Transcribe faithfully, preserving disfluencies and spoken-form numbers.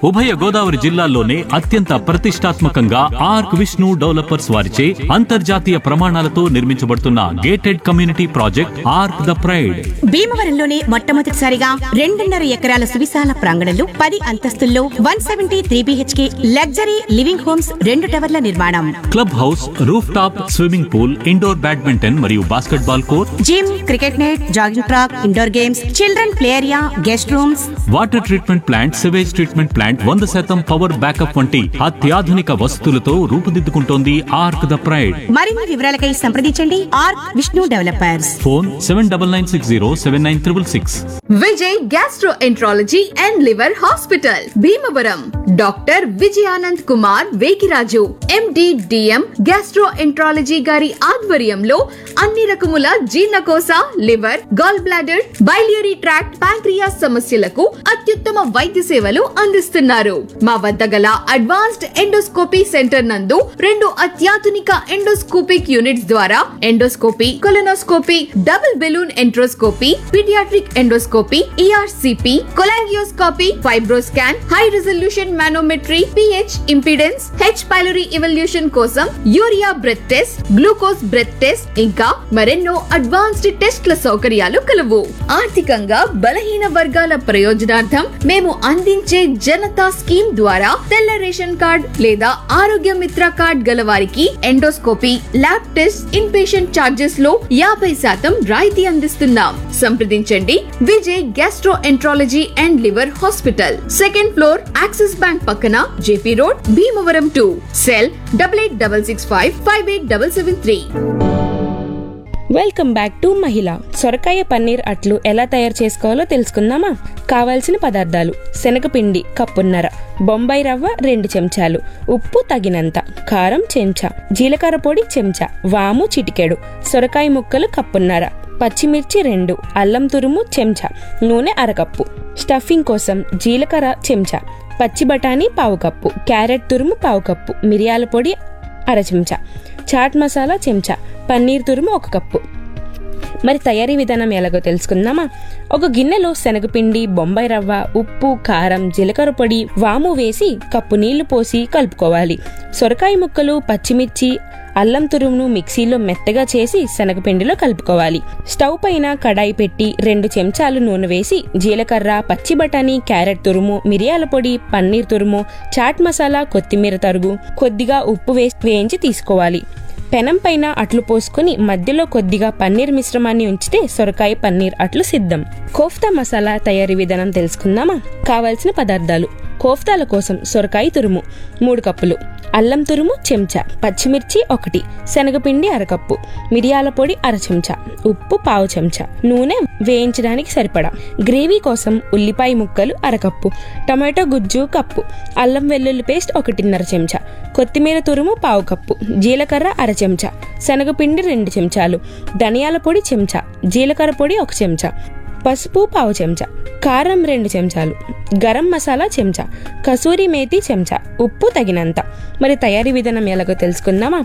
ఉభయ గోదావరి జిల్లాల్లోనే అత్యంత ప్రతిష్టాత్మకంగా ఆర్క్ విష్ణు డెవలపర్స్ వారిచే అంతర్జాతీయ ప్రమాణాలతో నిర్మించబడుతున్న gated community project arc the pride. భీమవరంలోనే మొట్టమొదటిసారిగా రెండున్నర ఎకరాల సువిశాల ప్రాంగణంలో పది అంతస్తుల్లో one seventy three BHK luxury living homes రెండు టవర్ల నిర్మాణం. Club house, roof top swimming pool, indoor badminton మరియు basketball court, gym, cricket net, jogging track, indoor games, children play area, guest rooms, water treatment plant, sewage treatment plant, వంద శాతం power backup వంటి అత్యాధునిక వసతులతో రూపుదిద్దుకుంటోంది arc the pride. మరిన్ని వివరాలకై సంప్రదించండి arc Vishnu developers. Phone seven double nine six zero seven nine triple six. Vijay gastroenterology and liver hospital Bhimavaram. Doctor Vijayanand Kumar Vekiraju MD DM gastroenterology గారి ఆధ్వర్యంలో అన్ని రకముల జీర్ణకోశ, liver, gall bladder, biliary tract, pancreas సమస్యలకు అత్యుత్తమ వైద్య సేవలు అందిస్తున్నారు. మా వద్ద గల అడ్వాన్స్డ్ ఎండోస్కోపీ సెంటర్ నందు రెండు అత్యాధునిక ఎండోస్కోపిక్ యూనిట్స్ ద్వారా endoscopy, colonoscopy, double balloon enteroscopy, paediatric endoscopy, ERCP, cholangioscopy, FibroScan, high resolution manometry, pH impedance, H pylori evolution కోసం urea breath test, glucose breath test, ఇంకా మరెన్నో అడ్వాన్స్డ్ టెస్ట్ల సౌకర్యాలు కలవు. ఆర్థికంగా బలహీన వర్గాల ప్రయోజనార్థం మేము అందించే జనతా స్కీమ్ ద్వారా తెల్ల రేషన్ కార్డ్ లేదా ఆరోగ్య మిత్ర కార్డ్ గల వారికి endoscopy, lab test, in patient charges లో యాభై శాతం రాయితీ అందిస్తున్నాం. సంప్రదించండి Vijay gastro enterology and liver hospital, second floor, axis bank పక్కన, JP road, Bhimavaram two. Cell double eight double six five five eight double seven three. Welcome back to మహిళ. సొరకాయ పన్నీర్ అట్లు ఎలా తయారు చేసుకోవాలో తెలుసుకుందామా? కావాల్సిన పదార్థాలు: శనగపిండి కప్పున్నర, బొంబాయి రవ్వ రెండు చెంచాలు, ఉప్పు తగినంత, కారం చెంచా, జీలకర్ర పొడి చెంచా, వాము చిటికెడు, సొరకాయ ముక్కలు కప్పున్నర, పచ్చిమిర్చి రెండు, అల్లం తురుము చెంచా, నూనె అరకప్పు. స్టఫింగ్ కోసం జీలకర్ర చెంచా, పచ్చి బఠానీ పావు కప్పు, క్యారెట్ తురుము పావు కప్పు, మిరియాల పొడి అర చెంచా, చాట్ మసాలా చెంచా, పన్నీర్ తురుము ఒక కప్పు. మరి తయారీ విధానం ఎలాగో తెలుసుకుందామా? ఒక గిన్నెలో శనగపిండి, బొంబాయి రవ్వ, ఉప్పు, కారం, జీలకర్ర పొడి, వాము వేసి కప్పు నీళ్లు పోసి కలుపుకోవాలి. సొరకాయ ముక్కలు, పచ్చిమిర్చి, అల్లం తురుమును మిక్సీలో మెత్తగా చేసి శనగపిండిలో కలుపుకోవాలి. స్టవ్ పైన కడాయి పెట్టి రెండు చెంచాలు నూనె వేసి జీలకర్ర, పచ్చి బఠానీ, క్యారెట్ తురుము, మిరియాల పొడి, పన్నీర్ తురుము, చాట్ మసాలా, కొత్తిమీర తరుగు, కొద్దిగా ఉప్పు వేసి వేయించి తీసుకోవాలి. పెనం పైన అట్లు పోసుకుని మధ్యలో కొద్దిగా పన్నీర్ మిశ్రమాన్ని ఉంచితే సొరకాయ పన్నీర్ అట్లు సిద్ధం. కోఫ్తా మసాలా తయారీ విధానం తెలుసుకుందామా? కావలసిన పదార్థాలు: కోఫ్తాల కోసం సొరకాయ తురుము మూడు కప్పులు, అల్లం తురుము చెంచా, పచ్చిమిర్చి ఒకటి, శనగపిండి అరకప్పు, మిరియాల పొడి అర చెంచా, ఉప్పు పావు చెంచా, నూనె వేయించడానికి సరిపడా. గ్రేవీ కోసం ఉల్లిపాయ ముక్కలు అరకప్పు, టమాటో గుజ్జు కప్పు, అల్లం వెల్లుల్లి పేస్ట్ ఒకటిన్నర చెంచా, కొత్తిమీర తురుము పావు కప్పు, జీలకర్ర అర చెంచా, శనగపిండి రెండు చెంచాలు, ధనియాల పొడి చెంచా, జీలకర్ర పొడి ఒక చెంచా, పసుపు పావు చెంచా, కారం రెండు చెంచాలు, గరం మసాలా చెంచా, కసూరి మేతి చెంచా, ఉప్పు తగినంత. మరి తయారీ విధానం ఎలాగో తెలుసుకుందామా?